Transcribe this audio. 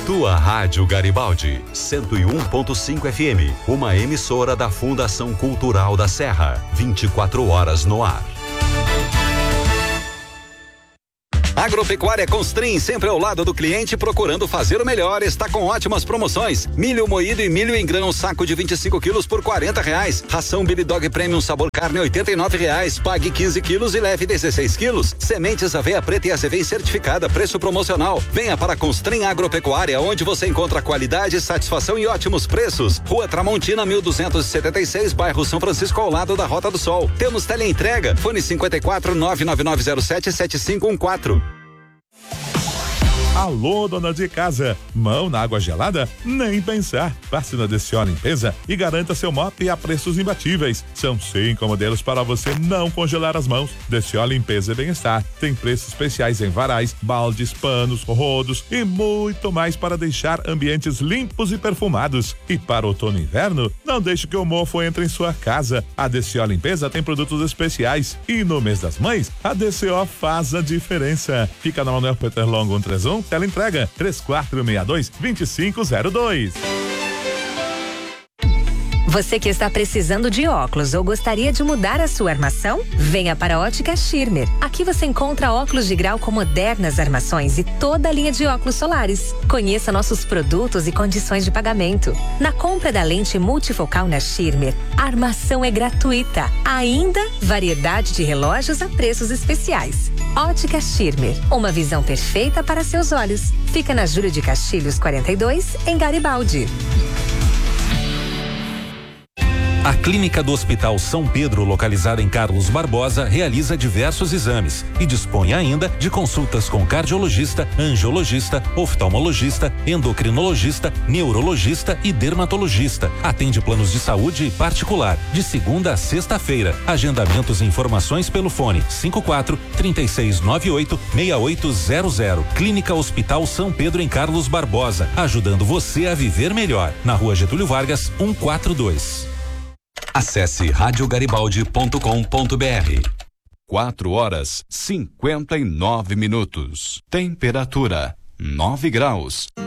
Tua Rádio Garibaldi, 101.5 FM, uma emissora da Fundação Cultural da Serra, 24 horas no ar. Agropecuária Constrim, sempre ao lado do cliente, procurando fazer o melhor, está com ótimas promoções. Milho moído e milho em grão, saco de 25 quilos por R$40. Ração Billy Dog Premium sabor carne, R$89. Pague 15 quilos e leve 16 quilos. Sementes aveia preta e ACV certificada, preço promocional. Venha para Constrim Agropecuária, onde você encontra qualidade, satisfação e ótimos preços. Rua Tramontina, 1276, bairro São Francisco, ao lado da Rota do Sol. Temos teleentrega, fone 54 99907 7514. Alô, dona de casa, mão na água gelada? Nem pensar. Passe na DCO Limpeza e garanta seu mop a preços imbatíveis. São 5 modelos para você não congelar as mãos. DCO Limpeza e Bem-Estar. Tem preços especiais em varais, baldes, panos, rodos e muito mais para deixar ambientes limpos e perfumados. E para outono e inverno, não deixe que o mofo entre em sua casa. A DCO Limpeza tem produtos especiais e no mês das mães, a DCO faz a diferença. Fica na Manuel Peter Longo 131, tela entrega 3462-2502. Você que está precisando de óculos ou gostaria de mudar a sua armação? Venha para a Ótica Schirmer. Aqui você encontra óculos de grau com modernas armações e toda a linha de óculos solares. Conheça nossos produtos e condições de pagamento. Na compra da lente multifocal na Schirmer, a armação é gratuita. Ainda, variedade de relógios a preços especiais. Ótica Schirmer, uma visão perfeita para seus olhos. Fica na Júlio de Castilhos 42, em Garibaldi. A Clínica do Hospital São Pedro, localizada em Carlos Barbosa, realiza diversos exames e dispõe ainda de consultas com cardiologista, angiologista, oftalmologista, endocrinologista, neurologista e dermatologista. Atende planos de saúde particular, de segunda a sexta-feira. Agendamentos e informações pelo fone 54-3698-6800. Clínica Hospital São Pedro em Carlos Barbosa, ajudando você a viver melhor. Na Rua Getúlio Vargas, 142. Acesse radiogaribaldi.com.br. 4 horas 59 minutos. Temperatura 9 graus.